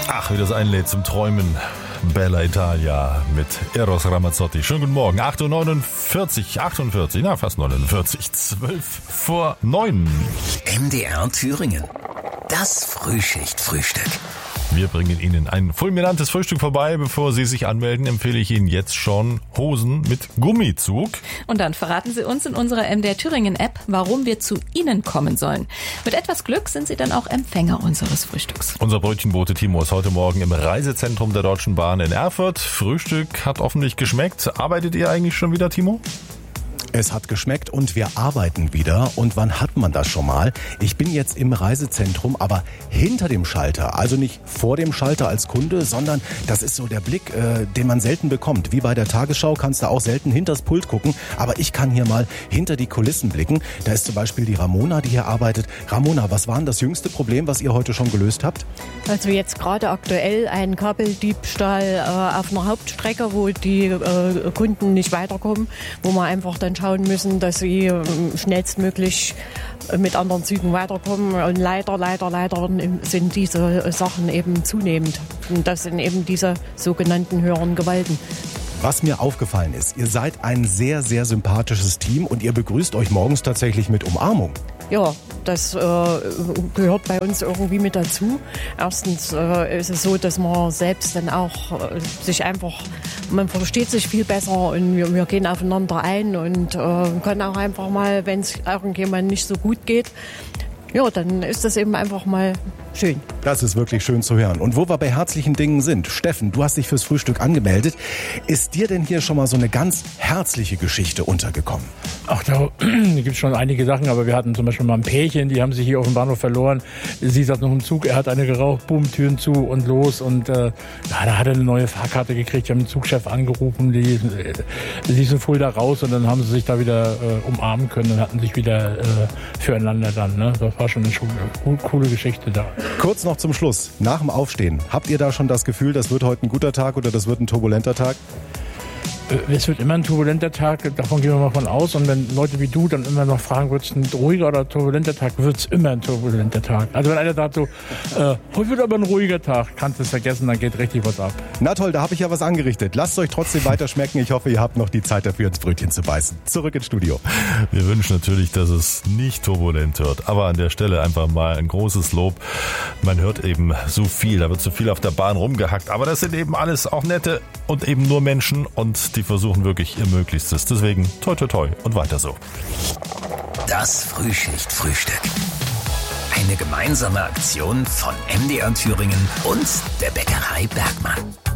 Ach, wie das einlädt zum Träumen. Bella Italia mit Eros Ramazzotti. Schönen guten Morgen. 8:49 Uhr, fast 49, 8:12 MDR Thüringen. Das Frühschichtfrühstück. Wir bringen Ihnen ein fulminantes Frühstück vorbei. Bevor Sie sich anmelden, empfehle ich Ihnen jetzt schon Hosen mit Gummizug. Und dann verraten Sie uns in unserer MDR Thüringen App, warum wir zu Ihnen kommen sollen. Mit etwas Glück sind Sie dann auch Empfänger unseres Frühstücks. Unser Brötchenbote Timo ist heute Morgen im Reisezentrum der Deutschen Bahn in Erfurt. Frühstück hat hoffentlich geschmeckt. Arbeitet ihr eigentlich schon wieder, Timo? Es hat geschmeckt und wir arbeiten wieder. Und wann hat man das schon mal? Ich bin jetzt im Reisezentrum, aber hinter dem Schalter. Also nicht vor dem Schalter als Kunde, sondern das ist so der Blick, den man selten bekommt. Wie bei der Tagesschau kannst du auch selten hinters Pult gucken. Aber ich kann hier mal hinter die Kulissen blicken. Da ist zum Beispiel die Ramona, die hier arbeitet. Ramona, was war denn das jüngste Problem, was ihr heute schon gelöst habt? Also jetzt gerade aktuell ein Kabeldiebstahl auf einer Hauptstrecke, wo die Kunden nicht weiterkommen, wo man einfach dann schauen müssen, dass sie schnellstmöglich mit anderen Zügen weiterkommen. Und leider sind diese Sachen eben zunehmend. Und das sind eben diese sogenannten höheren Gewalten. Was mir aufgefallen ist, ihr seid ein sehr, sehr sympathisches Team und ihr begrüßt euch morgens tatsächlich mit Umarmung. Ja, das gehört bei uns irgendwie mit dazu. Erstens ist es so, dass man selbst dann auch man versteht sich viel besser und wir gehen aufeinander ein und können auch einfach mal, wenn es irgendjemand nicht so gut geht, ja, dann ist das eben einfach mal schön. Das ist wirklich schön zu hören. Und wo wir bei herzlichen Dingen sind, Steffen, du hast dich fürs Frühstück angemeldet. Ist dir denn hier schon mal so eine ganz herzliche Geschichte untergekommen? Ach, da gibt es schon einige Sachen, aber wir hatten zum Beispiel mal ein Pärchen, die haben sich hier auf dem Bahnhof verloren. Sie saß noch im Zug, er hat eine geraucht, boom, Türen zu und los. Und da hat er eine neue Fahrkarte gekriegt, die haben den Zugchef angerufen, die ließen Fulda raus und dann haben sie sich da wieder umarmen können und hatten sich wieder füreinander dann. Ne? Das war schon eine coole Geschichte da. Kurz noch zum Schluss, nach dem Aufstehen, habt ihr da schon das Gefühl, das wird heute ein guter Tag oder das wird ein turbulenter Tag? Es wird immer ein turbulenter Tag, davon gehen wir mal von aus. Und wenn Leute wie du dann immer noch fragen, wird es ein ruhiger oder turbulenter Tag, wird es immer ein turbulenter Tag. Also wenn einer sagt so, heute wird aber ein ruhiger Tag, kannst du es vergessen, dann geht richtig was ab. Na toll, da habe ich ja was angerichtet. Lasst euch trotzdem weiter schmecken. Ich hoffe, ihr habt noch die Zeit dafür, ins Brötchen zu beißen. Zurück ins Studio. Wir wünschen natürlich, dass es nicht turbulent wird. Aber an der Stelle einfach mal ein großes Lob. Man hört eben so viel, da wird so viel auf der Bahn rumgehackt. Aber das sind eben alles auch nette und eben nur Menschen und die versuchen wirklich ihr Möglichstes. Deswegen toi toi toi und weiter so. Das Frühschichtfrühstück. Eine gemeinsame Aktion von MDR Thüringen und der Bäckerei Bergmann.